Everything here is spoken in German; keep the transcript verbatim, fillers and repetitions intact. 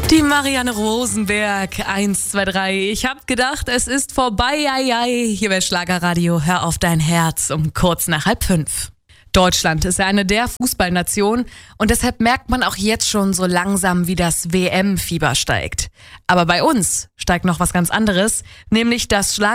Die Marianne Rosenberg, eins, zwei, drei. Ich hab gedacht, es ist vorbei, ei, ei. Hier bei Schlagerradio, hör auf dein Herz um kurz nach halb fünf. Deutschland ist ja eine der Fußballnationen und deshalb merkt man auch jetzt schon so langsam, wie das W M-Fieber steigt. Aber bei uns steigt noch was ganz anderes, nämlich das Schlager